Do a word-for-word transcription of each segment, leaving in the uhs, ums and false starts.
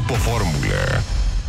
Grupo Fórmula.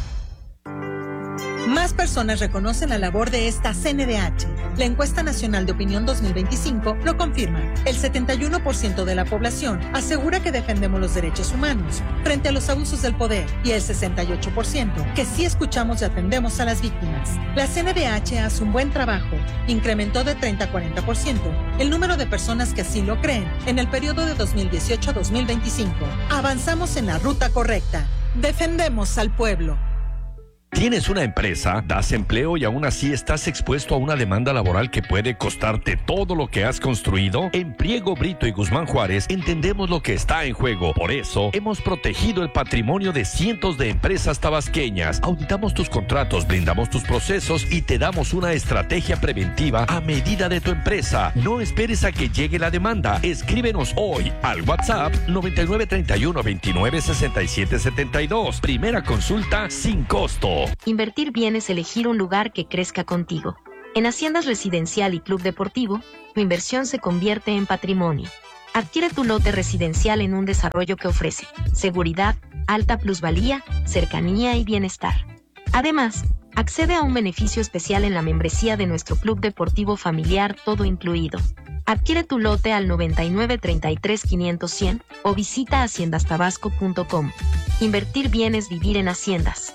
Más personas reconocen la labor de esta C N D H. La encuesta nacional de opinión dos mil veinticinco lo confirma. El setenta y uno por ciento de la población asegura que defendemos los derechos humanos frente a los abusos del poder y el sesenta y ocho por ciento que sí escuchamos y atendemos a las víctimas. La C N D H hace un buen trabajo. Incrementó de treinta a cuarenta por ciento el número de personas que así lo creen en el periodo de dos mil dieciocho a dos mil veinticinco. Avanzamos en la ruta correcta. Defendemos al pueblo. ¿Tienes una empresa, das empleo y aún así estás expuesto a una demanda laboral que puede costarte todo lo que has construido? En Priego, Brito y Guzmán Juárez entendemos lo que está en juego. Por eso, hemos protegido el patrimonio de cientos de empresas tabasqueñas. Auditamos tus contratos, blindamos tus procesos y te damos una estrategia preventiva a medida de tu empresa. No esperes a que llegue la demanda. Escríbenos hoy al WhatsApp noventa y nueve treinta y uno veintinueve sesenta y siete setenta y dos. Primera consulta sin costo. Invertir bien es elegir un lugar que crezca contigo. En Haciendas Residencial y Club Deportivo, tu inversión se convierte en patrimonio. Adquiere tu lote residencial en un desarrollo que ofrece seguridad, alta plusvalía, cercanía y bienestar. Además, accede a un beneficio especial en la membresía de nuestro Club Deportivo Familiar, todo incluido. Adquiere tu lote al noventa y nueve treinta y tres quinientos cien o visita haciendas tabasco punto com. Invertir bien es vivir en Haciendas.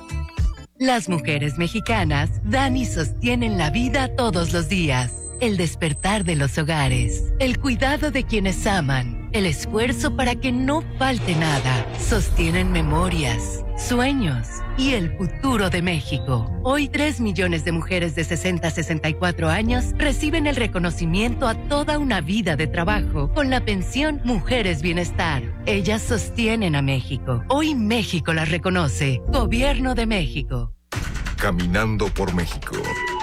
Las mujeres mexicanas dan y sostienen la vida todos los días. El despertar de los hogares, el cuidado de quienes aman, el esfuerzo para que no falte nada. Sostienen memorias, sueños y el futuro de México. Hoy tres millones de mujeres de sesenta a sesenta y cuatro años reciben el reconocimiento a toda una vida de trabajo con la pensión Mujeres Bienestar. Ellas sostienen a México. Hoy México las reconoce. Gobierno de México. Caminando por México.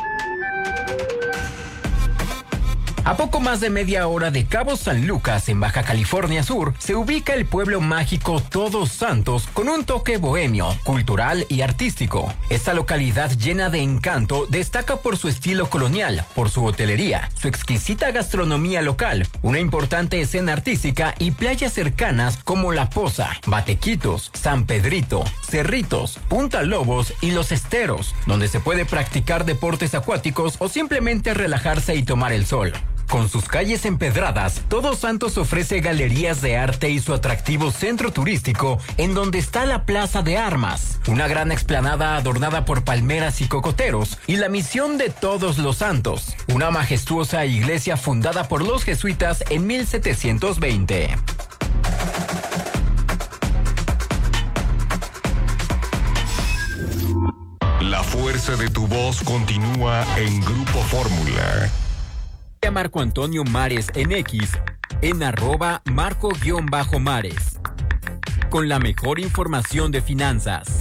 A poco más de media hora de Cabo San Lucas, en Baja California Sur, se ubica el pueblo mágico Todos Santos con un toque bohemio, cultural y artístico. Esta localidad llena de encanto destaca por su estilo colonial, por su hotelería, su exquisita gastronomía local, una importante escena artística y playas cercanas como La Poza, Batequitos, San Pedrito, Cerritos, Punta Lobos y Los Esteros, donde se puede practicar deportes acuáticos o simplemente relajarse y tomar el sol. Con sus calles empedradas, Todos Santos ofrece galerías de arte y su atractivo centro turístico, en donde está la Plaza de Armas, una gran explanada adornada por palmeras y cocoteros, y la Misión de Todos los Santos, una majestuosa iglesia fundada por los jesuitas en mil setecientos veinte. La fuerza de tu voz continúa en Grupo Fórmula. A Marco Antonio Mares en X, en arroba Marco-Mares, con la mejor información de finanzas.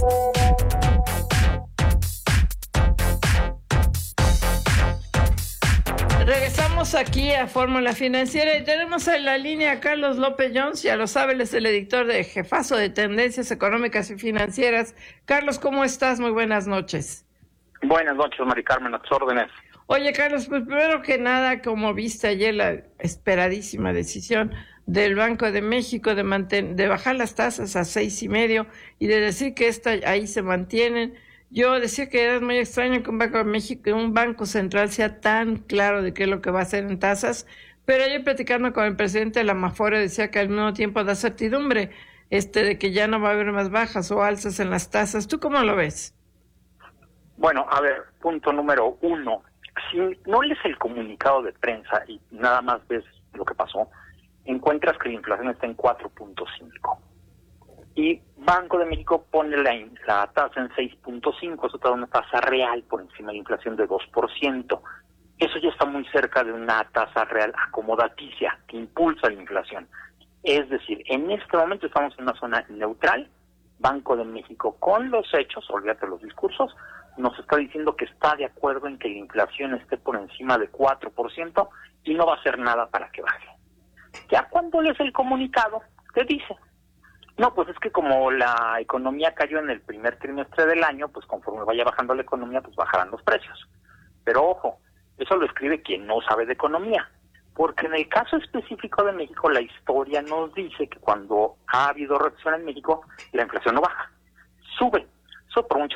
Regresamos aquí a Fórmula Financiera y tenemos en la línea a Carlos López Jones, ya lo sabe, él es el editor de Jefazo de Tendencias Económicas y Financieras. Carlos, ¿cómo estás? Muy buenas noches. Buenas noches, Mari Carmen, a tus órdenes. Oye, Carlos, pues primero que nada, como viste ayer la esperadísima decisión del Banco de México de manten- de bajar las tasas a seis y medio y de decir que esta ahí se mantienen, yo decía que era muy extraño que un Banco de México, un banco central sea tan claro de qué es lo que va a hacer en tasas, pero ayer platicando con el presidente de la Mafore decía que al mismo tiempo da certidumbre este de que ya no va a haber más bajas o alzas en las tasas. ¿Tú cómo lo ves? Bueno, a ver, punto número uno. Si no lees el comunicado de prensa y nada más ves lo que pasó, encuentras que la inflación está en cuatro punto cinco. Y Banco de México pone la, la tasa en seis punto cinco, eso te da una tasa real por encima de la inflación de dos por ciento. Eso ya está muy cerca de una tasa real acomodaticia que impulsa la inflación. Es decir, en este momento estamos en una zona neutral. Banco de México, con los hechos, olvídate los discursos, nos está diciendo que está de acuerdo en que la inflación esté por encima de cuatro por ciento y no va a hacer nada para que baje. Ya cuando lees el comunicado, te dice, no, pues es que como la economía cayó en el primer trimestre del año, pues conforme vaya bajando la economía, pues bajarán los precios. Pero ojo, eso lo escribe quien no sabe de economía, porque en el caso específico de México, la historia nos dice que cuando ha habido recesión en México, la inflación no baja.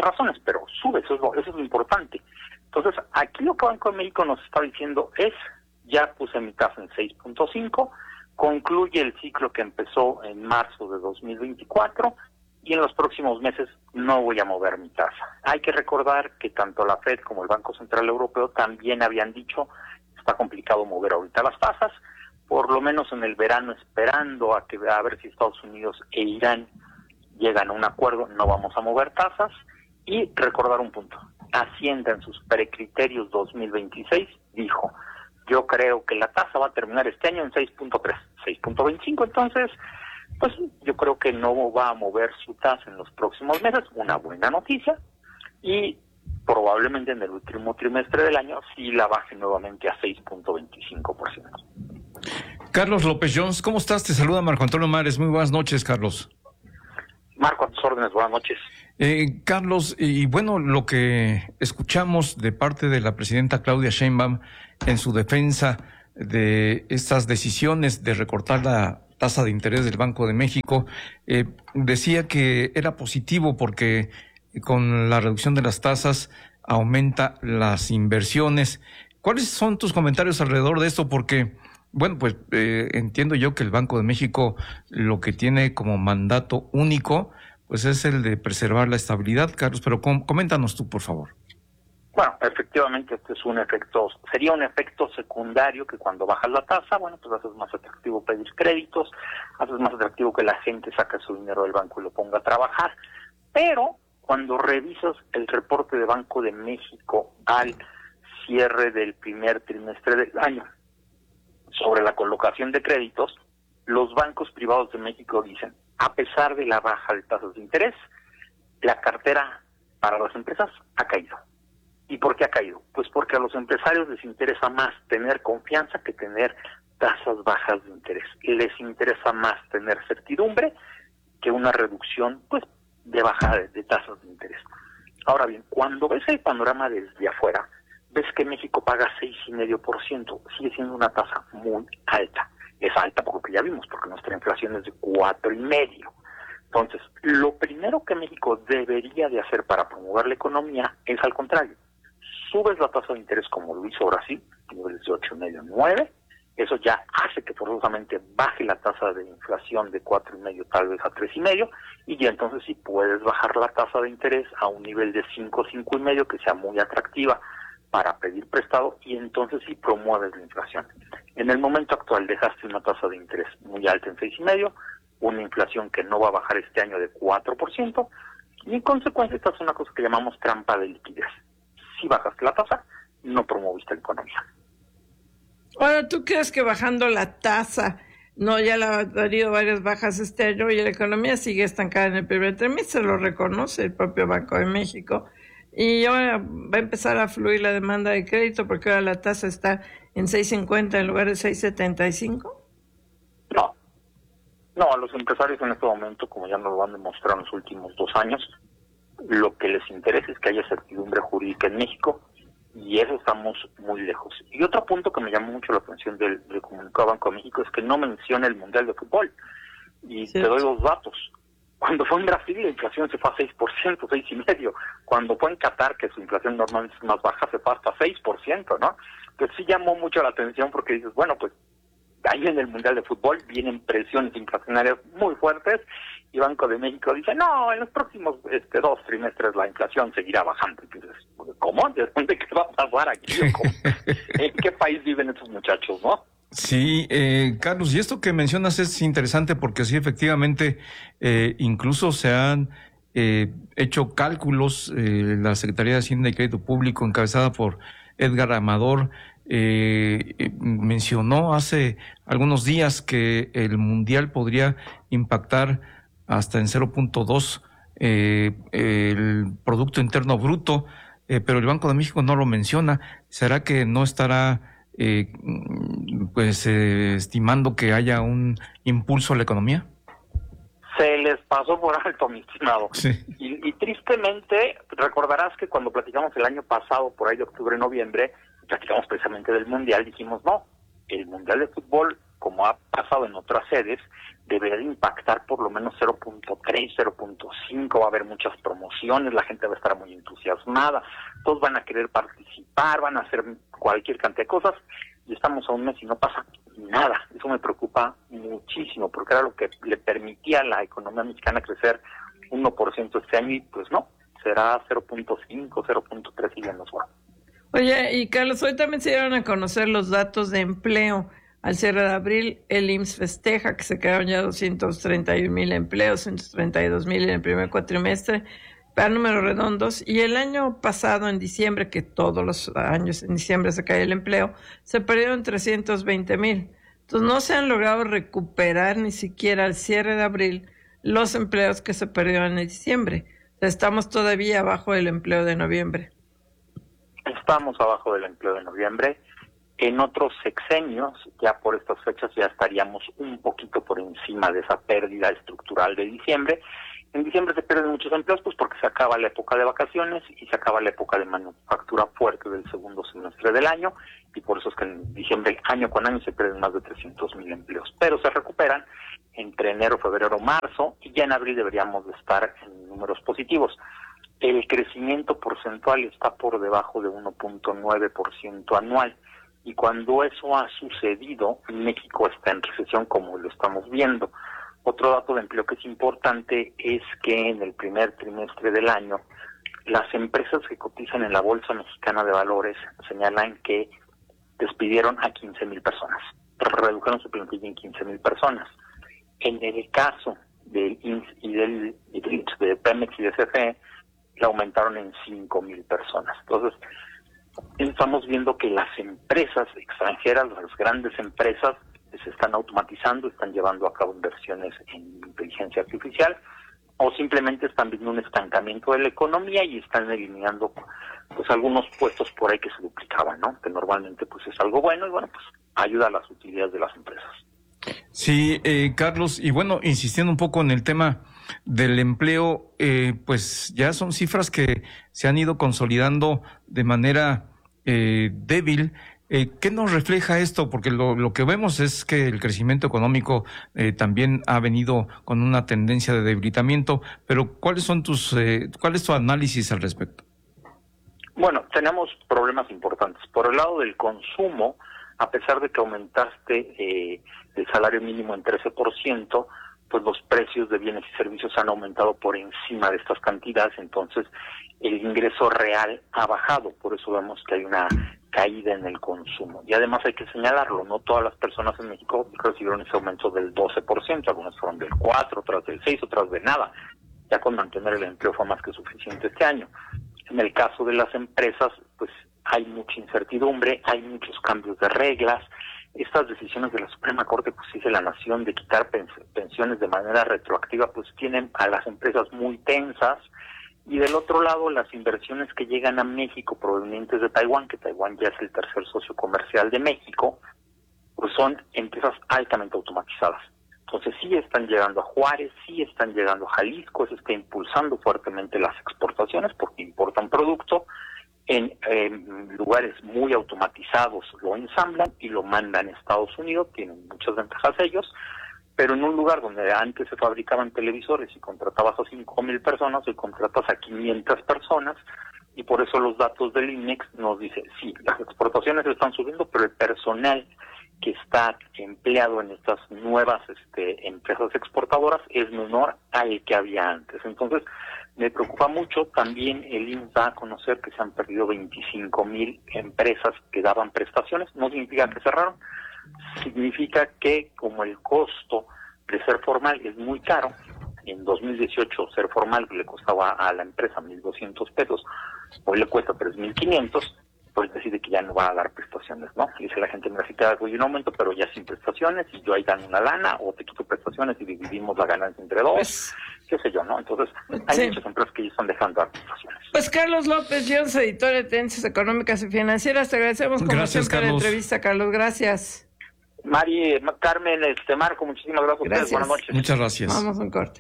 razones, pero sube, eso es lo, eso es lo importante. Entonces, aquí lo que Banco de México nos está diciendo es, ya puse mi tasa en seis punto cinco, concluye el ciclo que empezó en marzo de dos mil veinticuatro y en los próximos meses no voy a mover mi tasa. Hay que recordar que tanto la Fed como el Banco Central Europeo también habían dicho, está complicado mover ahorita las tasas, por lo menos en el verano, esperando a que a ver si Estados Unidos e Irán llegan a un acuerdo, no vamos a mover tasas. Y recordar un punto, Hacienda en sus precriterios dos mil veintiséis dijo, yo creo que la tasa va a terminar este año en seis punto tres, seis punto veinticinco, entonces, pues yo creo que no va a mover su tasa en los próximos meses, una buena noticia, y probablemente en el último trimestre del año sí la baje nuevamente a seis punto veinticinco por ciento. Carlos López Jones, ¿cómo estás? Te saluda Marco Antonio Mares. Muy buenas noches, Carlos. Marco, a tus órdenes, buenas noches. Eh, Carlos, y bueno, lo que escuchamos de parte de la presidenta Claudia Sheinbaum en su defensa de estas decisiones de recortar la tasa de interés del Banco de México, eh, decía que era positivo porque con la reducción de las tasas aumenta las inversiones. ¿Cuáles son tus comentarios alrededor de esto? Porque, bueno, pues eh, entiendo yo que el Banco de México lo que tiene como mandato único, pues es el de preservar la estabilidad, Carlos, pero com- coméntanos tú, por favor. Bueno, efectivamente este es un efecto, sería un efecto secundario que cuando bajas la tasa, bueno, pues haces más atractivo pedir créditos, haces más atractivo que la gente saque su dinero del banco y lo ponga a trabajar, pero cuando revisas el reporte de Banco de México al cierre del primer trimestre del año sobre la colocación de créditos, los bancos privados de México dicen, a pesar de la baja de tasas de interés, la cartera para las empresas ha caído. ¿Y por qué ha caído? Pues porque a los empresarios les interesa más tener confianza que tener tasas bajas de interés. Les interesa más tener certidumbre que una reducción, pues, de bajada de, de tasas de interés. Ahora bien, cuando ves el panorama desde afuera, ves que México paga seis coma cinco por ciento, sigue siendo una tasa muy alta. Es alta porque ya vimos, porque nuestra inflación es de cuatro coma cinco. Entonces, lo primero que México debería de hacer para promover la economía es al contrario. Subes la tasa de interés como lo hizo Brasil, niveles de ocho coma cinco, nueve, eso ya hace que forzosamente baje la tasa de inflación de cuatro coma cinco tal vez a tres coma cinco, y ya entonces sí puedes bajar la tasa de interés a un nivel de cinco, cinco coma cinco que sea muy atractiva para pedir prestado, y entonces sí promueves la inflación. En el momento actual dejaste una tasa de interés muy alta en seis coma cinco, una inflación que no va a bajar este año de cuatro por ciento, y en consecuencia esta es una cosa que llamamos trampa de liquidez. Si bajaste la tasa, no promoviste la economía. Ahora, ¿tú crees que bajando la tasa, no, ya la ha tenido varias bajas este año y la economía sigue estancada en el primer trimestre? Lo reconoce el propio Banco de México. Y ahora va a empezar a fluir la demanda de crédito porque ahora la tasa está en seis cincuenta en lugar de seis setenta y cinco. No. No, a los empresarios en este momento, como ya nos lo han demostrado en los últimos dos años, lo que les interesa es que haya certidumbre jurídica en México, y eso estamos muy lejos. Y otro punto que me llamó mucho la atención del, del comunicado Banco de México es que no menciona el Mundial de Fútbol. Y sí, te doy dos datos. Cuando fue en Brasil la inflación se fue a seis por ciento, seis y medio. Cuando fue en Qatar, que su inflación normalmente es más baja, se fue hasta seis por ciento, ¿no? Entonces sí llamó mucho la atención porque dices, bueno, pues ahí en el Mundial de Fútbol vienen presiones inflacionarias muy fuertes, y Banco de México dice, no, en los próximos este, dos trimestres la inflación seguirá bajando. Entonces, ¿cómo? ¿De dónde qué va a pasar aquí? ¿En qué país viven estos muchachos, no? Sí, eh, Carlos, y esto que mencionas es interesante porque sí, efectivamente, eh, incluso se han eh, hecho cálculos, eh, la Secretaría de Hacienda y Crédito Público, encabezada por Edgar Amador, eh, eh, mencionó hace algunos días que el Mundial podría impactar hasta en cero punto dos eh, el Producto Interno Bruto, eh, pero el Banco de México no lo menciona. ¿Será que no estará eh, pues eh, estimando que haya un impulso a la economía? Se les pasó por alto, mi estimado. Sí. Y, y tristemente, recordarás que cuando platicamos el año pasado, por ahí de octubre, noviembre, platicamos precisamente del Mundial, dijimos no, el Mundial de Fútbol, como ha pasado en otras sedes, debería de impactar por lo menos cero punto tres, cero punto cinco, va a haber muchas promociones, la gente va a estar muy entusiasmada, todos van a querer participar, van a hacer cualquier cantidad de cosas, y estamos a un mes y no pasa nada. Eso me preocupa muchísimo, porque era lo que le permitía a la economía mexicana crecer uno por ciento este año, y pues no, será cero punto cinco, cero punto tres y ya nos va. Oye, y Carlos, hoy también se dieron a conocer los datos de empleo. Al cierre de abril, el I M S S festeja que se crearon ya doscientos treinta y un mil empleos, ciento treinta y dos mil en el primer cuatrimestre, para números redondos. Y el año pasado, en diciembre, que todos los años en diciembre se cae el empleo, se perdieron trescientos veinte mil. Entonces no se han logrado recuperar ni siquiera al cierre de abril los empleos que se perdieron en diciembre. O sea, estamos todavía abajo del empleo de noviembre. Estamos abajo del empleo de noviembre. En otros sexenios, ya por estas fechas, ya estaríamos un poquito por encima de esa pérdida estructural de diciembre. En diciembre se pierden muchos empleos, pues porque se acaba la época de vacaciones y se acaba la época de manufactura fuerte del segundo semestre del año, y por eso es que en diciembre, año con año, se pierden más de trescientos mil empleos. Pero se recuperan entre enero, febrero, marzo, y ya en abril deberíamos de estar en números positivos. El crecimiento porcentual está por debajo de uno punto nueve por ciento anual. Y cuando eso ha sucedido, México está en recesión, como lo estamos viendo. Otro dato de empleo que es importante es que en el primer trimestre del año, las empresas que cotizan en la Bolsa Mexicana de Valores señalan que despidieron a quince mil personas, redujeron su plantilla en quince mil personas. En el caso del I M S S y del, y del de Pemex y de C F E, la aumentaron en cinco mil personas. Entonces, estamos viendo que las empresas extranjeras, las grandes empresas, se están automatizando, están llevando a cabo inversiones en inteligencia artificial, o simplemente están viendo un estancamiento de la economía y están eliminando pues algunos puestos por ahí que se duplicaban, ¿no? Que normalmente pues es algo bueno, y bueno, pues ayuda a las utilidades de las empresas. Sí, eh, Carlos, y bueno, insistiendo un poco en el tema del empleo, eh, pues ya son cifras que se han ido consolidando de manera eh, débil. Eh, ¿Qué nos refleja esto? Porque lo, lo que vemos es que el crecimiento económico eh, también ha venido con una tendencia de debilitamiento, pero ¿cuáles son tus, eh, cuál es tu análisis al respecto? Bueno, tenemos problemas importantes. Por el lado del consumo, a pesar de que aumentaste eh, el salario mínimo en trece por ciento, pues los precios de bienes y servicios han aumentado por encima de estas cantidades, entonces el ingreso real ha bajado, por eso vemos que hay una caída en el consumo. Y además hay que señalarlo, no todas las personas en México recibieron ese aumento del doce por ciento, algunas fueron del cuatro por ciento, otras del seis por ciento, otras de nada. Ya con mantener el empleo fue más que suficiente este año. En el caso de las empresas, pues hay mucha incertidumbre, hay muchos cambios de reglas. Estas decisiones de la Suprema Corte de Justicia de la Nación de quitar pensiones de manera retroactiva, pues tienen a las empresas muy tensas. Y del otro lado, las inversiones que llegan a México provenientes de Taiwán, que Taiwán ya es el tercer socio comercial de México, pues son empresas altamente automatizadas. Entonces sí están llegando a Juárez, sí están llegando a Jalisco, se está impulsando fuertemente las exportaciones porque importan producto. En eh, lugares muy automatizados lo ensamblan y lo mandan a Estados Unidos, tienen muchas ventajas ellos, pero en un lugar donde antes se fabricaban televisores y contratabas a cinco mil personas, hoy contratas a quinientas personas, y por eso los datos del I N E X nos dicen, sí, las exportaciones están subiendo, pero el personal que está empleado en estas nuevas este, empresas exportadoras es menor al que había antes. Entonces, me preocupa mucho. También el I M S S da a conocer que se han perdido veinticinco mil empresas que daban prestaciones. No significa que cerraron, significa que como el costo de ser formal es muy caro, en dos mil dieciocho ser formal le costaba a la empresa mil doscientos pesos, hoy le cuesta tres mil quinientos, pues decide que ya no va a dar prestaciones, ¿no? Y dice la gente, mira, sí te doy un aumento, pero ya sin prestaciones, y yo ahí gano una lana, o te quito prestaciones y dividimos la ganancia entre dos, pues, qué sé yo, ¿no? Entonces, hay sí. muchas empresas que ya están dejando dar prestaciones. Pues Carlos López Jones, editor de Tendencias Económicas y Financieras, te agradecemos como gracias, siempre Carlos. La entrevista, Carlos, gracias. Mari, Carmen, este Marco, muchísimas gracias, gracias. a ustedes, buenas noches. Muchas gracias. Vamos a un corte.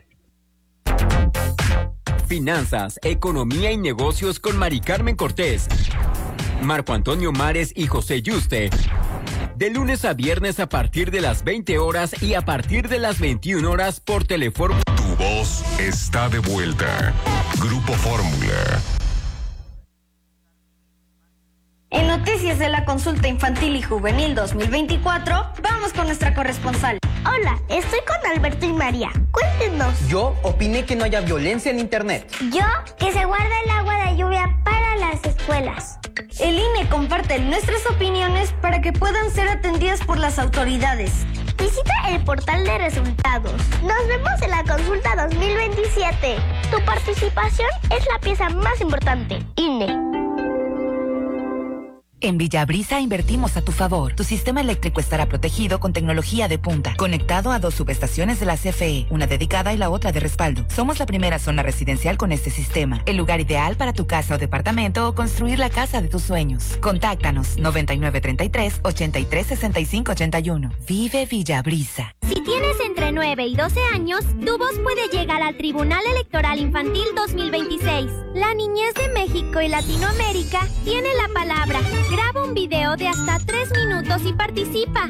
Finanzas, economía y negocios con Mari Carmen Cortés, Marco Antonio Mares y José Yuste. de lunes a viernes a partir de las veinte horas y a partir de las veintiuna horas por Telefórmula. Tu voz está de vuelta. Grupo Fórmula. En noticias de la consulta infantil y juvenil dos mil veinticuatro, vamos con nuestra corresponsal. Hola, estoy con Alberto y María. Cuéntenos. Yo opiné que no haya violencia en internet. Yo, que se guarde el agua de lluvia para las escuelas. El I N E comparte nuestras opiniones para que puedan ser atendidas por las autoridades. Visita el portal de resultados. Nos vemos en la consulta dos mil veintisiete. Tu participación es la pieza más importante. I N E. En Villabrisa invertimos a tu favor. Tu sistema eléctrico estará protegido con tecnología de punta, conectado a dos subestaciones de la C F E, una dedicada y la otra de respaldo. Somos la primera zona residencial con este sistema, el lugar ideal para tu casa o departamento o construir la casa de tus sueños. Contáctanos noventa y nueve treinta y tres, ochenta y tres sesenta y cinco ochenta y uno. Vive Villabrisa. Si tienes entre nueve y doce años, tu voz puede llegar al Tribunal Electoral Infantil dos mil veintiséis. La niñez de México y Latinoamérica tiene la palabra. Graba un video de hasta tres minutos y participa.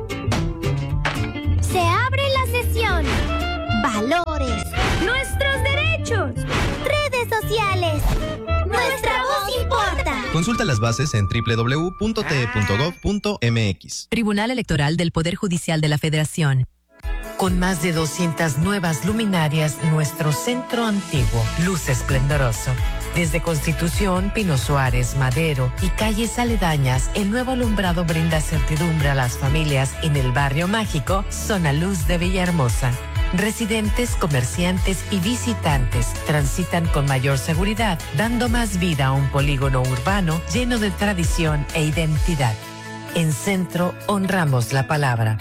Se abre la sesión. Valores. Nuestros derechos. Redes sociales. Nuestra voz importa. Consulta las bases en doble u doble u doble u punto t e punto gov punto m x. Tribunal Electoral del Poder Judicial de la Federación. Con más de doscientas nuevas luminarias, nuestro centro antiguo luce esplendoroso. Desde Constitución, Pino Suárez, Madero y calles aledañas, el nuevo alumbrado brinda certidumbre a las familias en el barrio mágico Zona Luz de Villahermosa. Residentes, comerciantes y visitantes transitan con mayor seguridad, dando más vida a un polígono urbano lleno de tradición e identidad. En Centro honramos la palabra.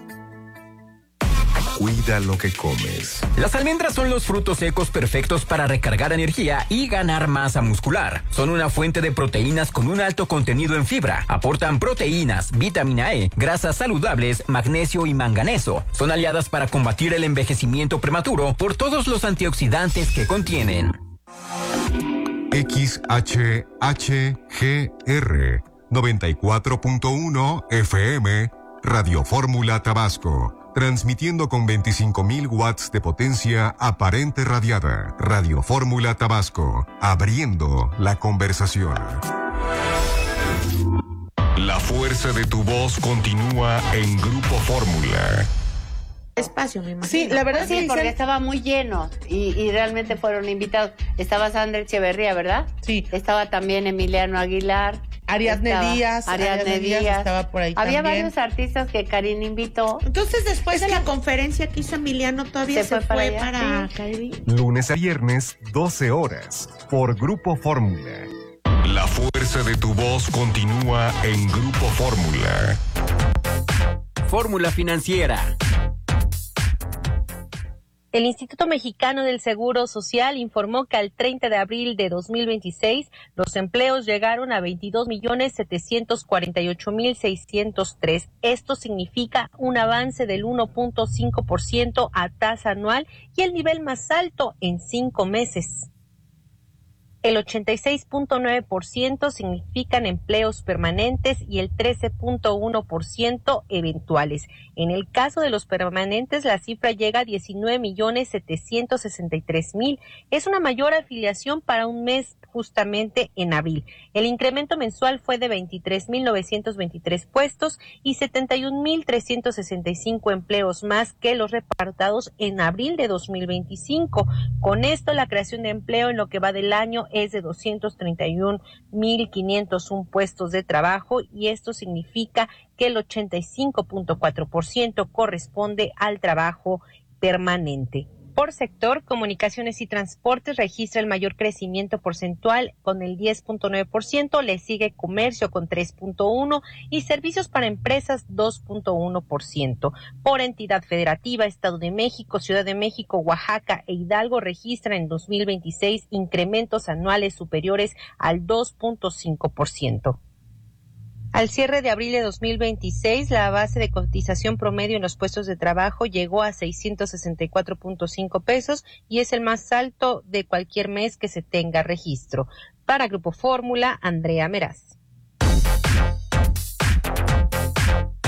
Cuida lo que comes. Las almendras son los frutos secos perfectos para recargar energía y ganar masa muscular. Son una fuente de proteínas con un alto contenido en fibra. Aportan proteínas, vitamina E, grasas saludables, magnesio y manganeso. Son aliadas para combatir el envejecimiento prematuro por todos los antioxidantes que contienen. X H H G R noventa y cuatro punto uno F M Radio Fórmula Tabasco. Transmitiendo con veinticinco mil watts de potencia aparente radiada. Radio Fórmula Tabasco. Abriendo la conversación. La fuerza de tu voz continúa en Grupo Fórmula. Espacio, me imagino. Sí, la verdad sí, sí, porque dicen... estaba muy lleno y, y realmente fueron invitados. Estaba Sandra Echeverría, ¿verdad? Sí. Estaba también Emiliano Aguilar. Ariadne estaba, Díaz. Ariadne, Ariadne Díaz. Díaz estaba por ahí Había también. varios artistas que Karin invitó. Entonces, después Es de que- la conferencia que hizo Emiliano, todavía Se se, fue para fue allá, para, sí. Caribe. Lunes a viernes, doce horas, por Grupo Fórmula. La fuerza de tu voz continúa en Grupo Fórmula. Fórmula Financiera. El Instituto Mexicano del Seguro Social informó que al treinta de abril de dos mil veintiséis los empleos llegaron a veintidós millones setecientos cuarenta y ocho mil seiscientos tres. Esto significa un avance del uno punto cinco por ciento a tasa anual y el nivel más alto en cinco meses. El ochenta y seis punto nueve por ciento significan empleos permanentes y el trece punto uno por ciento eventuales. En el caso de los permanentes, la cifra llega a diecinueve millones setecientos sesenta y tres mil. Es una mayor afiliación para un mes justamente en abril. El incremento mensual fue de veintitrés mil novecientos veintitrés puestos y setenta y un mil trescientos sesenta y cinco empleos más que los reportados en abril de dos mil veinticinco. Con esto, la creación de empleo en lo que va del año es de doscientos treinta y un mil quinientos uno puestos de trabajo y esto significa que el ochenta y cinco punto cuatro por ciento corresponde al trabajo permanente. Por sector, comunicaciones y transportes registra el mayor crecimiento porcentual con el diez punto nueve por ciento, le sigue comercio con tres punto uno por ciento y servicios para empresas dos punto uno por ciento. Por entidad federativa, Estado de México, Ciudad de México, Oaxaca e Hidalgo registran en dos mil veintiséis incrementos anuales superiores al dos punto cinco por ciento. Al cierre de abril de dos mil veintiséis, la base de cotización promedio en los puestos de trabajo llegó a seiscientos sesenta y cuatro punto cinco pesos y es el más alto de cualquier mes que se tenga registro. Para Grupo Fórmula, Andrea Meraz.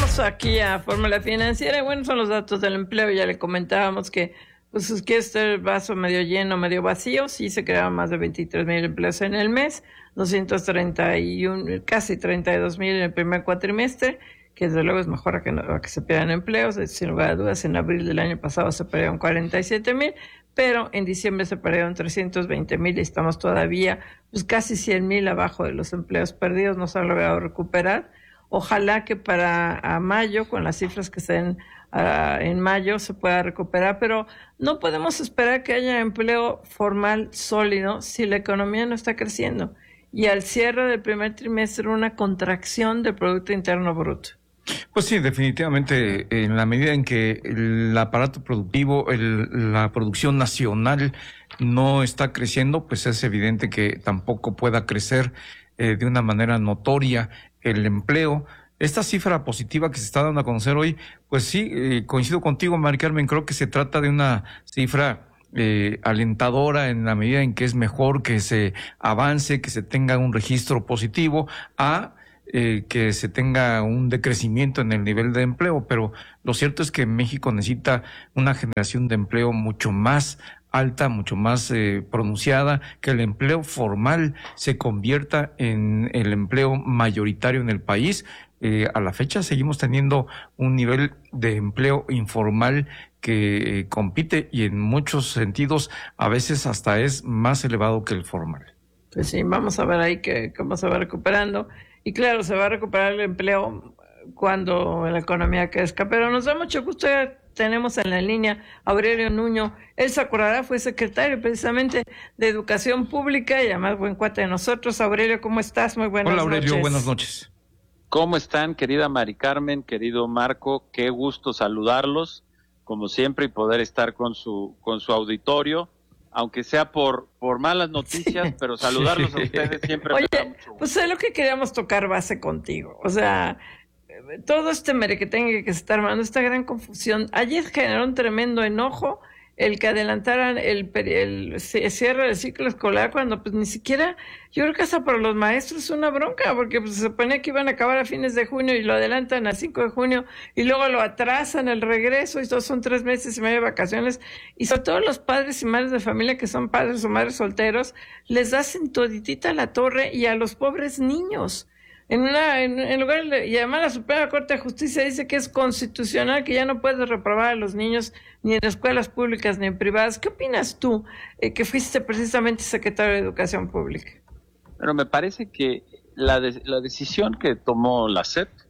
Regresamos aquí a Fórmula Financiera. Y bueno, son los datos del empleo. Ya le comentábamos que, pues, es que este vaso medio lleno, medio vacío. Sí se crearon más de veintitrés mil empleos en el mes, doscientos treinta y uno, casi treinta y dos mil en el primer cuatrimestre, que desde luego es mejor a que, no, a que se pierdan empleos. Sin lugar a dudas, en abril del año pasado se perdieron cuarenta y siete mil, pero en diciembre se perdieron trescientos veinte mil y estamos todavía pues casi cien mil abajo de los empleos perdidos. No se han logrado recuperar. Ojalá que para a mayo, con las cifras que se den uh, en mayo, se pueda recuperar, pero no podemos esperar que haya empleo formal sólido si la economía no está creciendo. Y al cierre del primer trimestre, una contracción del Producto Interno Bruto. Pues sí, definitivamente, en la medida en que el aparato productivo, el, la producción nacional no está creciendo, pues es evidente que tampoco pueda crecer eh, de una manera notoria el empleo. Esta cifra positiva que se está dando a conocer hoy, pues sí, eh, coincido contigo, Mari Carmen, creo que se trata de una cifra eh, alentadora en la medida en que es mejor que se avance, que se tenga un registro positivo a eh, que se tenga un decrecimiento en el nivel de empleo, pero lo cierto es que México necesita una generación de empleo mucho más alta, mucho más eh, pronunciada, que el empleo formal se convierta en el empleo mayoritario en el país. Eh, a la fecha seguimos teniendo un nivel de empleo informal que eh, compite y en muchos sentidos a veces hasta es más elevado que el formal. Pues sí, vamos a ver ahí que cómo se va recuperando. Y claro, se va a recuperar el empleo cuando la economía crezca, pero nos da mucho gusto. Tenemos en la línea a Aurelio Nuño. Él se acordará, fue secretario precisamente de Educación Pública y además buen cuate de nosotros. Aurelio, ¿cómo estás? Muy buenas noches. Hola Aurelio, buenas noches. ¿Cómo están, querida Mari Carmen, querido Marco? Qué gusto saludarlos, como siempre, y poder estar con su con su auditorio, aunque sea por por malas noticias, sí. Pero saludarlos a ustedes siempre. Oye, me da mucho gusto. Pues es lo que queríamos tocar base contigo. O sea, todo este merequetengue que se está armando, esta gran confusión. Ayer generó un tremendo enojo el que adelantaran el, el cierre del ciclo escolar cuando pues ni siquiera, yo creo que hasta para los maestros es una bronca, porque pues, se suponía que iban a acabar a fines de junio y lo adelantan al cinco de junio y luego lo atrasan el regreso y todos son tres meses y medio de vacaciones, y sobre todo los padres y madres de familia que son padres o madres solteros, les hacen toditita la torre, y a los pobres niños. En una, en, en lugar de, y además la Suprema Corte de Justicia dice que es constitucional, que ya no puedes reprobar a los niños ni en escuelas públicas ni en privadas. ¿Qué opinas tú, eh, que fuiste precisamente secretario de Educación Pública? Pero me parece que la, de, la decisión que tomó la S E P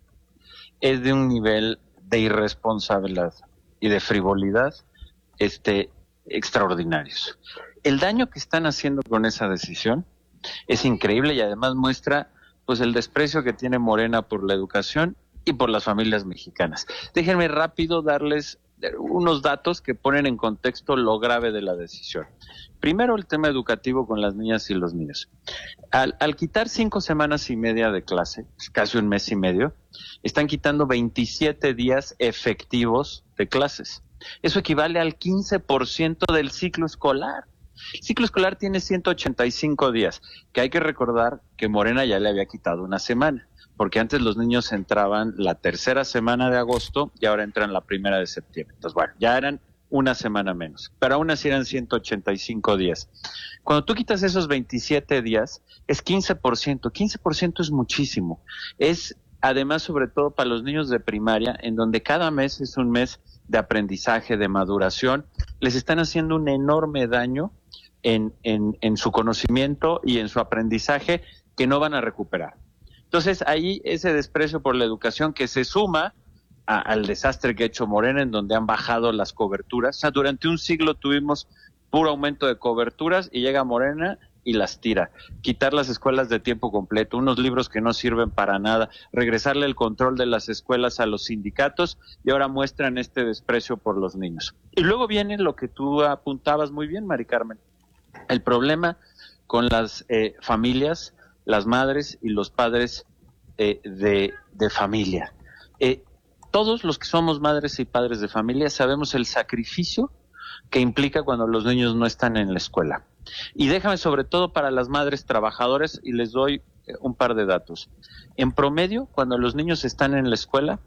es de un nivel de irresponsabilidad y de frivolidad este, extraordinarios. El daño que están haciendo con esa decisión es increíble y además muestra pues el desprecio que tiene Morena por la educación y por las familias mexicanas. Déjenme rápido darles unos datos que ponen en contexto lo grave de la decisión. Primero, el tema educativo con las niñas y los niños. Al, al quitar cinco semanas y media de clase, casi un mes y medio, están quitando veintisiete días efectivos de clases. Eso equivale al quince por ciento del ciclo escolar. El ciclo escolar tiene ciento ochenta y cinco días, que hay que recordar que Morena ya le había quitado una semana, porque antes los niños entraban la tercera semana de agosto y ahora entran la primera de septiembre. Entonces, bueno, ya eran una semana menos, pero aún así eran ciento ochenta y cinco días. Cuando tú quitas esos veintisiete días, es quince por ciento. quince por ciento es muchísimo. Es, además, sobre todo para los niños de primaria, en donde cada mes es un mes de aprendizaje, de maduración, les están haciendo un enorme daño En, en, en su conocimiento y en su aprendizaje que no van a recuperar. Entonces, ahí ese desprecio por la educación que se suma a, al desastre que ha hecho Morena, en donde han bajado las coberturas. O sea, durante un siglo tuvimos puro aumento de coberturas y llega Morena y las tira. Quitar las escuelas de tiempo completo, unos libros que no sirven para nada, regresarle el control de las escuelas a los sindicatos, y ahora muestran este desprecio por los niños. Y luego viene lo que tú apuntabas muy bien, Mari Carmen. El problema con las eh, familias, las madres y los padres eh, de, de familia. Eh, todos los que somos madres y padres de familia sabemos el sacrificio que implica cuando los niños no están en la escuela. Y déjame sobre todo para las madres trabajadoras, y les doy eh, un par de datos. En promedio, cuando los niños están en la escuela,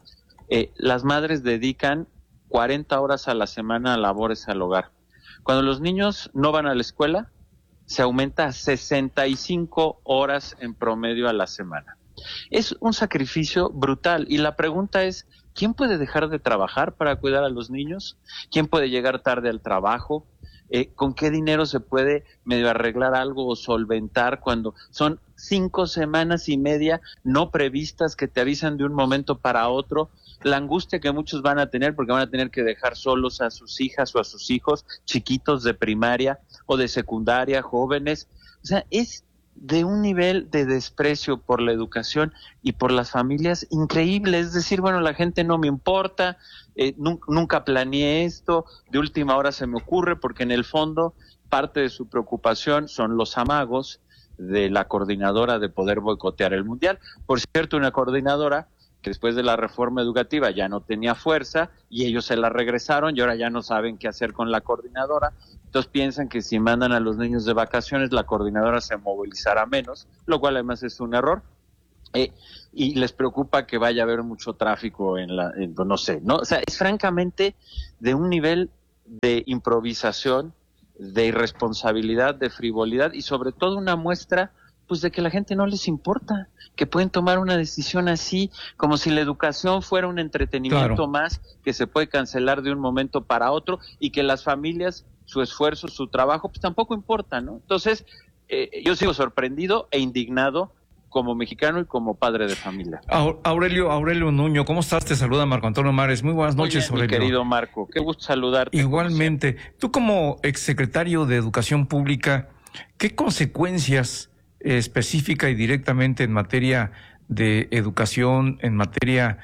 Eh, las madres dedican cuarenta horas a la semana a labores al hogar. Cuando los niños no van a la escuela, se aumenta a sesenta y cinco horas en promedio a la semana. Es un sacrificio brutal y la pregunta es, ¿quién puede dejar de trabajar para cuidar a los niños? ¿Quién puede llegar tarde al trabajo? Eh, ¿Con qué dinero se puede medio arreglar algo o solventar cuando son cinco semanas y media no previstas que te avisan de un momento para otro? La angustia que muchos van a tener porque van a tener que dejar solos a sus hijas o a sus hijos chiquitos de primaria o de secundaria, jóvenes. O sea, es de un nivel de desprecio por la educación y por las familias increíble. Es decir, bueno, la gente no me importa, eh, nunca, nunca planeé esto, de última hora se me ocurre, porque en el fondo parte de su preocupación son los amagos de la coordinadora de poder boicotear el mundial. Por cierto, una coordinadora que después de la reforma educativa ya no tenía fuerza y ellos se la regresaron y ahora ya no saben qué hacer con la coordinadora. Entonces piensan que si mandan a los niños de vacaciones la coordinadora se movilizará menos, lo cual además es un error. Eh, y les preocupa que vaya a haber mucho tráfico en la, en, no sé, ¿no? O sea, es francamente de un nivel de improvisación, de irresponsabilidad, de frivolidad y sobre todo una muestra pues de que la gente no les importa, que pueden tomar una decisión así, como si la educación fuera un entretenimiento claro. más que se puede cancelar de un momento para otro y que las familias, su esfuerzo, su trabajo, pues tampoco importa, ¿no? Entonces, eh, yo sigo sorprendido e indignado como mexicano y como padre de familia. Aurelio, Aurelio Nuño, ¿cómo estás? Te saluda Marco Antonio Mares. Muy buenas noches, Oye, Aurelio. Mi querido Marco, qué gusto saludarte. Igualmente. Tú como exsecretario de Educación Pública, ¿qué consecuencias específica y directamente en materia de educación, en materia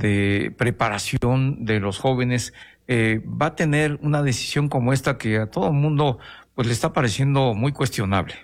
de preparación de los jóvenes, eh, va a tener una decisión como esta que a todo el mundo pues le está pareciendo muy cuestionable?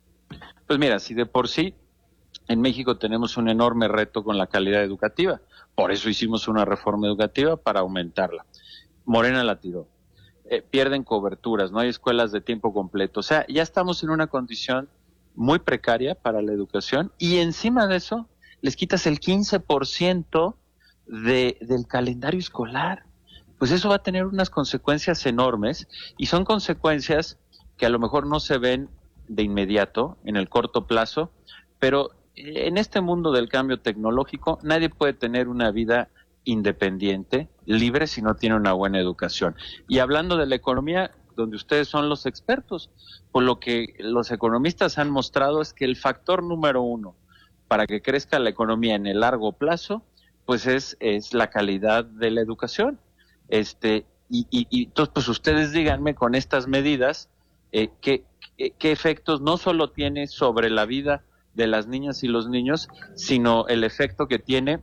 Pues mira, si de por sí en México tenemos un enorme reto con la calidad educativa, por eso hicimos una reforma educativa para aumentarla. Morena la tiró. Eh, pierden coberturas, no hay escuelas de tiempo completo. O sea, ya estamos en una condición muy precaria para la educación y encima de eso les quitas el quince por ciento de, del calendario escolar. Pues eso va a tener unas consecuencias enormes y son consecuencias que a lo mejor no se ven de inmediato, en el corto plazo, pero en este mundo del cambio tecnológico nadie puede tener una vida independiente, libre, si no tiene una buena educación. Y hablando de la economía, donde ustedes son los expertos, por lo que los economistas han mostrado es que el factor número uno para que crezca la economía en el largo plazo, pues es, es la calidad de la educación. Este, y, y, y entonces, pues ustedes díganme con estas medidas, eh, qué, qué, qué efectos no solo tiene sobre la vida de las niñas y los niños, sino el efecto que tiene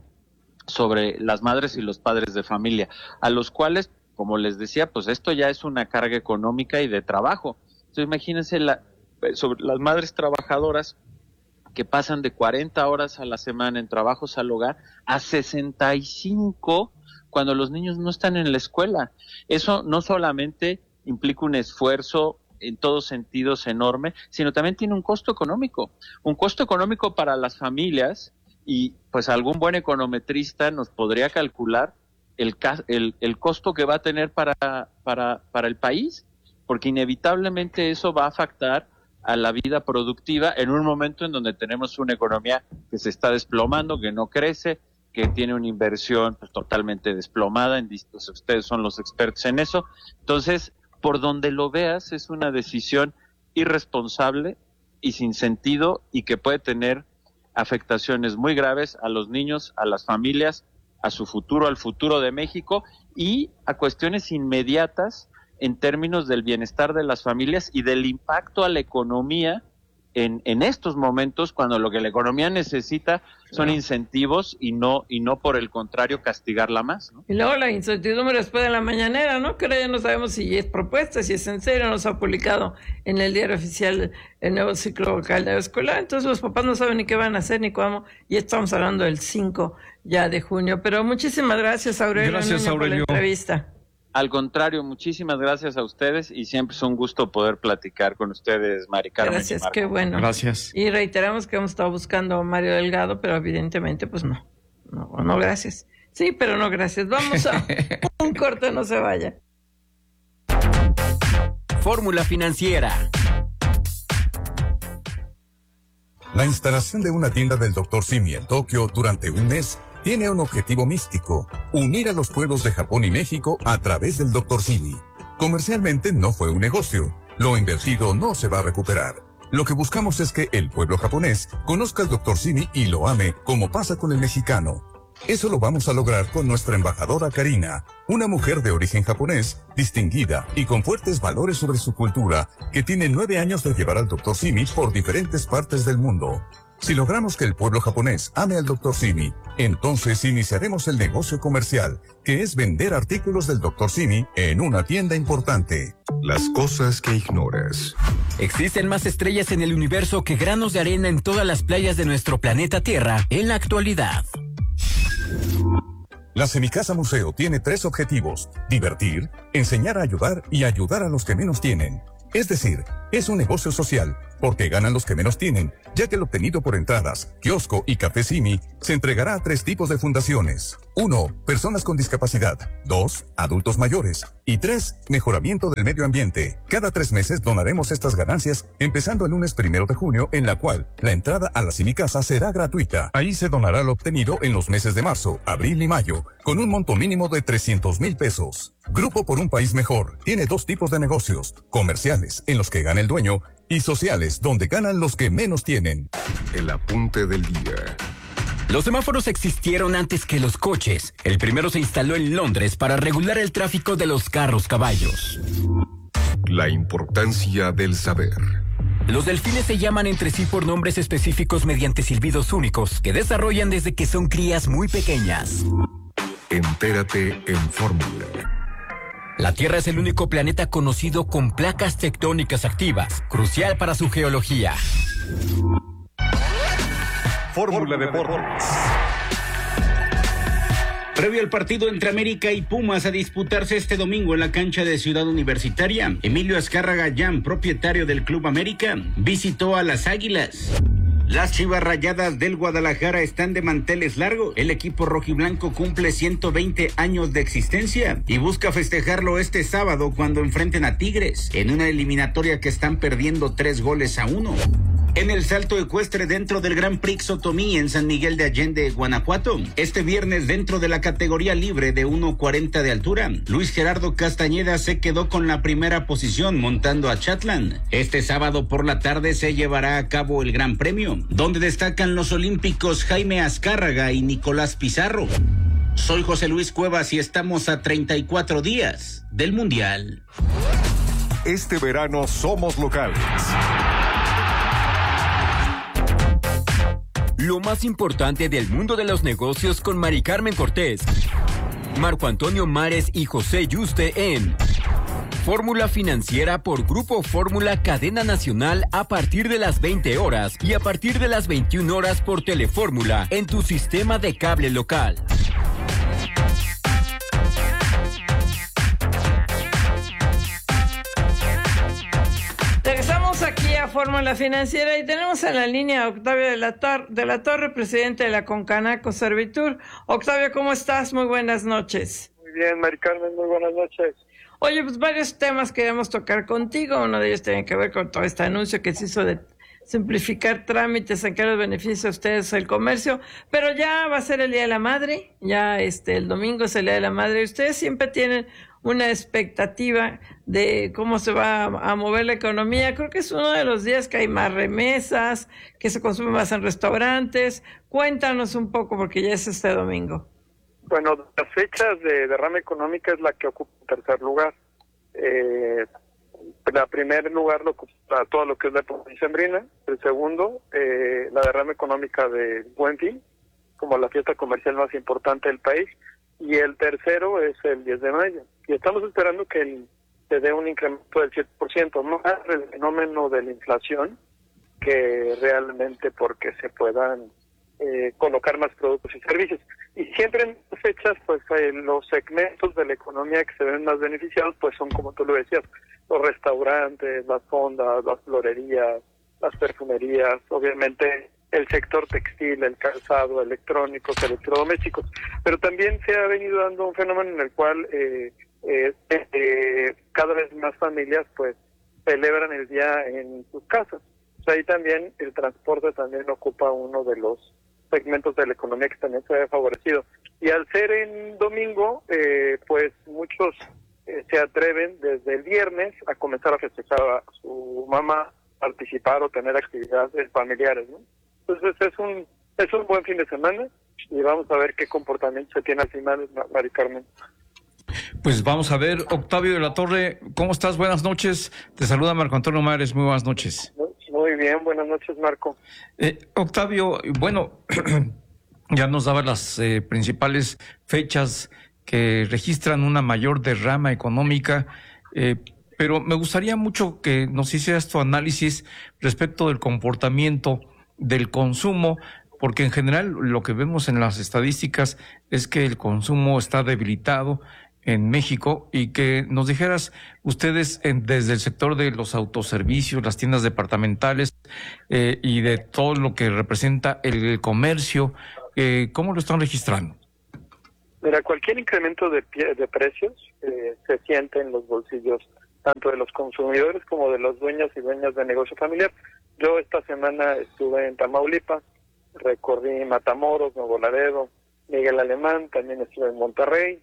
sobre las madres y los padres de familia, a los cuales, como les decía, pues esto ya es una carga económica y de trabajo. Entonces imagínense la, sobre las madres trabajadoras que pasan de cuarenta horas a la semana en trabajos al hogar a sesenta y cinco cuando los niños no están en la escuela. Eso no solamente implica un esfuerzo en todos sentidos enorme, sino también tiene un costo económico, un costo económico para las familias y pues algún buen econometrista nos podría calcular El, el, el costo que va a tener para, para, para el país, porque inevitablemente eso va a afectar a la vida productiva en un momento en donde tenemos una economía que se está desplomando, que no crece, que tiene una inversión pues, totalmente desplomada, en, pues, ustedes son los expertos en eso. Entonces, por donde lo veas, es una decisión irresponsable y sin sentido y que puede tener afectaciones muy graves a los niños, a las familias, a su futuro, al futuro de México y a cuestiones inmediatas en términos del bienestar de las familias y del impacto a la economía en, en estos momentos cuando lo que la economía necesita son incentivos y no y no por el contrario castigarla más, ¿no? Y luego la incertidumbre después de la mañanera, ¿no? Que ahora ya no sabemos si es propuesta, si es en serio, no se ha publicado en el diario oficial el nuevo ciclo calendario escolar, entonces los papás no saben ni qué van a hacer ni cómo, y estamos hablando del cinco ya de junio, pero muchísimas gracias Aurelio, gracias, Nuño, Aurelio. por la entrevista. Al contrario, muchísimas gracias a ustedes y siempre es un gusto poder platicar con ustedes, Mari Carmen. Gracias, qué bueno. Gracias. Y reiteramos que hemos estado buscando a Mario Delgado, pero evidentemente pues no, no, no gracias. Sí, pero no, gracias. Vamos a un corte, no se vaya. Fórmula Financiera. La instalación de una tienda del doctor Simi en Tokio durante un mes tiene un objetivo místico: unir a los pueblos de Japón y México a través del doctor Simi. Comercialmente no fue un negocio. Lo invertido no se va a recuperar. Lo que buscamos es que el pueblo japonés conozca al doctor Simi y lo ame, como pasa con el mexicano. Eso lo vamos a lograr con nuestra embajadora Karina, una mujer de origen japonés, distinguida y con fuertes valores sobre su cultura, que tiene nueve años de llevar al doctor Simi por diferentes partes del mundo. Si logramos que el pueblo japonés ame al doctor Simi, entonces iniciaremos el negocio comercial, que es vender artículos del doctor Simi en una tienda importante. Las cosas que ignoras. Existen más estrellas en el universo que granos de arena en todas las playas de nuestro planeta Tierra en la actualidad. La Semicasa Museo tiene tres objetivos: divertir, enseñar a ayudar y ayudar a los que menos tienen. Es decir, es un negocio social, porque ganan los que menos tienen, ya que el obtenido por entradas, kiosco y café Simi se entregará a tres tipos de fundaciones. Uno, personas con discapacidad. Dos, adultos mayores. Y tres, mejoramiento del medio ambiente. Cada tres meses donaremos estas ganancias, empezando el lunes primero de junio, en la cual la entrada a la Semicasa será gratuita. Ahí se donará lo obtenido en los meses de marzo, abril y mayo, con un monto mínimo de trescientos mil pesos. Grupo por un País Mejor tiene dos tipos de negocios: comerciales, en los que gana el dueño, y sociales, donde ganan los que menos tienen. El apunte del día. Los semáforos existieron antes que los coches. El primero se instaló en Londres para regular el tráfico de los carros caballos. La importancia del saber. Los delfines se llaman entre sí por nombres específicos mediante silbidos únicos que desarrollan desde que son crías muy pequeñas. Entérate en Fórmula. La Tierra es el único planeta conocido con placas tectónicas activas, crucial para su geología. Fórmula Deportes. Previo al partido entre América y Pumas a disputarse este domingo en la cancha de Ciudad Universitaria, Emilio Azcárraga Llán, propietario del Club América, visitó a las Águilas. Las Chivas Rayadas del Guadalajara están de manteles largos. El equipo rojiblanco cumple ciento veinte años de existencia y busca festejarlo este sábado cuando enfrenten a Tigres en una eliminatoria que están perdiendo tres goles a uno. En el salto ecuestre dentro del Gran Prix Otomí en San Miguel de Allende, Guanajuato, este viernes dentro de la categoría libre de uno cuarenta de altura, Luis Gerardo Castañeda se quedó con la primera posición montando a Chatlan. Este sábado por la tarde se llevará a cabo el Gran Premio, donde destacan los olímpicos Jaime Azcárraga y Nicolás Pizarro. Soy José Luis Cuevas y estamos a treinta y cuatro días del Mundial. Este verano somos locales. Lo más importante del mundo de los negocios con Mari Carmen Cortés, Marco Antonio Mares y José Yuste en Fórmula Financiera por Grupo Fórmula Cadena Nacional a partir de las veinte horas y a partir de las veintiuna horas por Telefórmula en tu sistema de cable local. Regresamos aquí a Fórmula Financiera y tenemos en la línea a Octavio de la, Tor- de la Torre, presidente de la Concanaco Servitur. Octavio, ¿cómo estás? Muy buenas noches. Muy bien, Mari Carmen, muy buenas noches. Oye, pues varios temas queremos tocar contigo. Uno de ellos tiene que ver con todo este anuncio que se hizo de simplificar trámites, sacar los beneficios a ustedes al comercio, pero ya va a ser el Día de la Madre, ya este el domingo es el Día de la Madre. Ustedes siempre tienen una expectativa de cómo se va a, a mover la economía. Creo que es uno de los días que hay más remesas, que se consume más en restaurantes. Cuéntanos un poco, porque ya es este domingo. Bueno, las fechas de derrama económica es la que ocupa el tercer lugar. Eh, el primer lugar lo ocupa todo lo que es la época dicembrina. El segundo, eh, la derrama económica de Buen Fin, como la fiesta comercial más importante del país. Y el tercero es el diez de mayo. Y estamos esperando que el, se dé un incremento del siete por ciento, más el fenómeno de la inflación que realmente porque se puedan eh, colocar más productos y servicios. Y siempre en estas fechas, pues eh, los segmentos de la economía que se ven más beneficiados, pues son, como tú lo decías, los restaurantes, las fondas, las florerías, las perfumerías, obviamente el sector textil, el calzado, electrónicos, electrodomésticos. Pero también se ha venido dando un fenómeno en el cual eh, eh, eh, cada vez más familias pues celebran el día en sus casas. O sea, ahí también el transporte también ocupa uno de los segmentos de la economía que también se ha favorecido. Y al ser en domingo, eh, pues muchos eh, se atreven desde el viernes a comenzar a festejar a su mamá, participar o tener actividades familiares, ¿no? Entonces es un es un buen fin de semana y vamos a ver qué comportamiento se tiene al final, Mari Carmen. Pues vamos a ver, Octavio de la Torre, ¿cómo estás? Buenas noches. Te saluda Marco Antonio Mares, muy buenas noches. Muy bien, buenas noches, Marco. Eh, Octavio, bueno, ya nos daba las eh, principales fechas que registran una mayor derrama económica, eh, pero me gustaría mucho que nos hicieras tu análisis respecto del comportamiento del consumo, porque en general lo que vemos en las estadísticas es que el consumo está debilitado en México, y que nos dijeras ustedes en, desde el sector de los autoservicios, las tiendas departamentales eh, y de todo lo que representa el comercio, eh, ¿cómo lo están registrando? Mira, cualquier incremento de, pie, de precios eh, se siente en los bolsillos tanto de los consumidores como de los dueños y dueñas de negocio familiar. Yo esta semana estuve en Tamaulipas, recorrí Matamoros, Nuevo Laredo, Miguel Alemán, también estuve en Monterrey,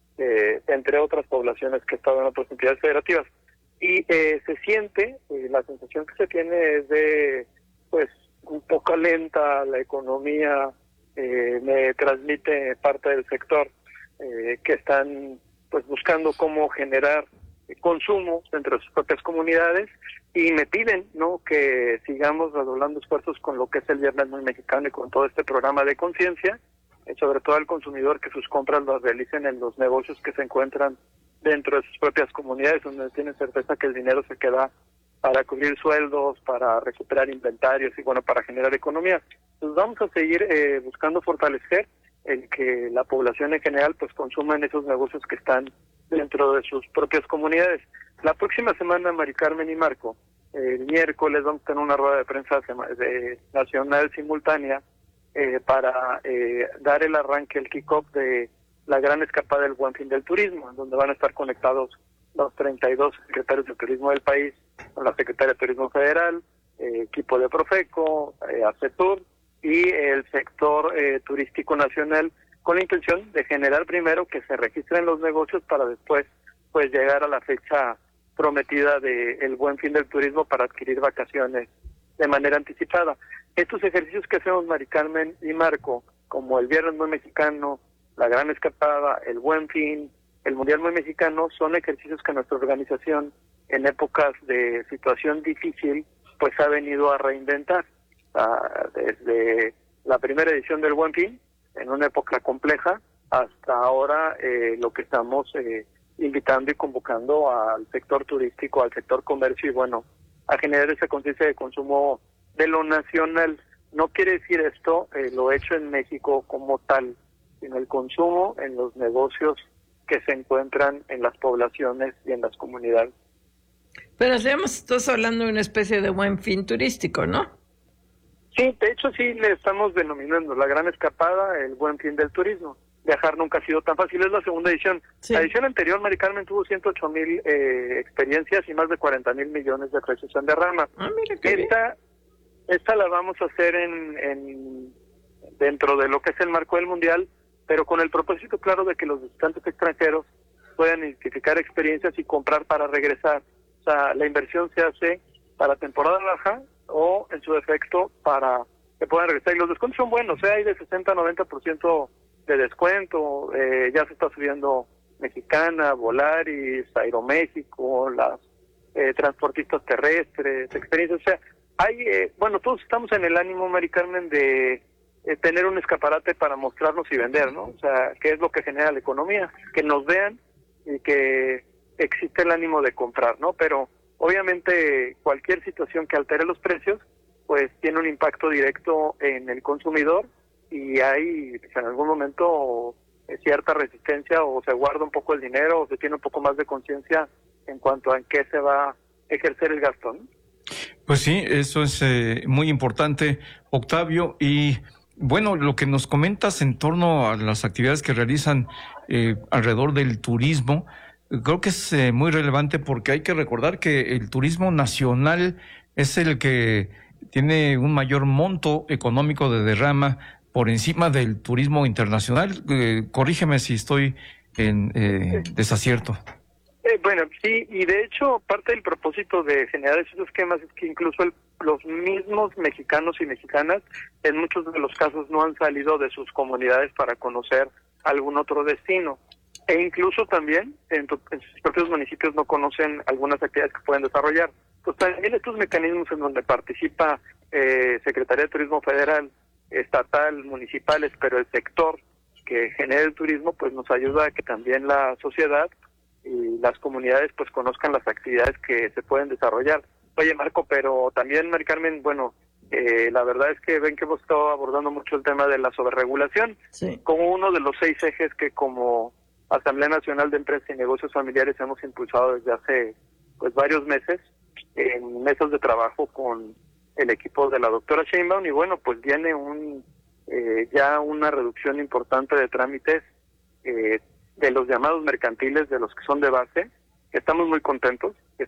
Eh, entre otras poblaciones que he estado en otras entidades federativas, y eh, se siente, eh, la sensación que se tiene es de, pues, un poco lenta la economía, eh, me transmite parte del sector eh, que están, pues, buscando cómo generar eh, consumo entre sus propias comunidades, y me piden, ¿no?, que sigamos redoblando esfuerzos con lo que es el Viernes Muy Mexicano y con todo este programa de conciencia, sobre todo al consumidor, que sus compras las realicen en los negocios que se encuentran dentro de sus propias comunidades, donde tienen certeza que el dinero se queda para cubrir sueldos, para recuperar inventarios y, bueno, para generar economía. Entonces vamos a seguir eh, buscando fortalecer el que la población en general pues consuma en esos negocios que están dentro de sus propias comunidades. La próxima semana, Mari Carmen y Marco, eh, el miércoles vamos a tener una rueda de prensa de, nacional simultánea Eh, para eh, dar el arranque, el kick-off de la gran escapada del Buen Fin del Turismo, en donde van a estar conectados los treinta y dos secretarios de turismo del país, con la Secretaría de Turismo Federal, eh, equipo de Profeco, eh, ACETUR y el sector eh, turístico nacional, con la intención de generar primero que se registren los negocios para después pues llegar a la fecha prometida del Buen Fin del Turismo para adquirir vacaciones de manera anticipada. Estos ejercicios que hacemos, Mari Carmen y Marco, como el Viernes Muy Mexicano, la Gran Escapada, el Buen Fin, el Mundial Muy Mexicano, son ejercicios que nuestra organización en épocas de situación difícil pues ha venido a reinventar. Uh, desde la primera edición del Buen Fin, en una época compleja, hasta ahora eh, lo que estamos eh, invitando y convocando al sector turístico, al sector comercio y, bueno, a generar esa conciencia de consumo de lo nacional. No quiere decir esto eh, lo hecho en México como tal, sino el consumo en los negocios que se encuentran en las poblaciones y en las comunidades. Pero digamos, estás hablando de una especie de buen fin turístico, ¿no? Sí, de hecho sí le estamos denominando la gran escapada, el buen fin del turismo. Viajar nunca ha sido tan fácil, es la segunda edición. Sí. La edición anterior, Mari Carmen, tuvo ciento ocho mil eh, experiencias y más de cuarenta mil millones de pesos en derrama. Ah, mira qué esta, esta la vamos a hacer en, en dentro de lo que es el marco del Mundial, pero con el propósito claro de que los visitantes extranjeros puedan identificar experiencias y comprar para regresar. O sea, la inversión se hace para temporada baja o, en su defecto, para que puedan regresar. Y los descuentos son buenos, o sea, hay de sesenta a noventa por ciento de descuento, eh, ya se está subiendo Mexicana, Volaris, Aeroméxico, las eh, transportistas terrestres, experiencias, o sea, hay, eh, bueno, todos estamos en el ánimo, Mari Carmen, de eh, tener un escaparate para mostrarnos y vender, ¿no? O sea, ¿qué es lo que genera la economía? Que nos vean y que existe el ánimo de comprar, ¿no? Pero obviamente cualquier situación que altere los precios, pues tiene un impacto directo en el consumidor, y hay pues, en algún momento eh, cierta resistencia, o se guarda un poco el dinero, o se tiene un poco más de conciencia en cuanto a en qué se va a ejercer el gasto, ¿no? Pues sí, eso es eh, muy importante, Octavio. Y bueno, lo que nos comentas en torno a las actividades que realizan eh, alrededor del turismo, creo que es eh, muy relevante porque hay que recordar que el turismo nacional es el que tiene un mayor monto económico de derrama por encima del turismo internacional. Eh, corrígeme si estoy en eh, desacierto. Eh, bueno, sí, y de hecho parte del propósito de generar esos esquemas es que incluso el, los mismos mexicanos y mexicanas en muchos de los casos no han salido de sus comunidades para conocer algún otro destino, e incluso también en, tu, en sus propios municipios no conocen algunas actividades que pueden desarrollar. Pues también estos mecanismos en donde participa eh, Secretaría de Turismo Federal, estatal, municipales, pero el sector que genera el turismo pues nos ayuda a que también la sociedad y las comunidades pues conozcan las actividades que se pueden desarrollar. Oye, Marco, pero también, Mari Carmen, bueno, eh, la verdad es que ven que hemos estado abordando mucho el tema de la sobreregulación, sí, como uno de los seis ejes que como Asamblea Nacional de Empresas y Negocios Familiares hemos impulsado desde hace pues varios meses en mesas de trabajo con el equipo de la doctora Sheinbaum, y bueno, pues viene un eh, ya una reducción importante de trámites eh, de los llamados mercantiles, de los que son de base. Estamos muy contentos,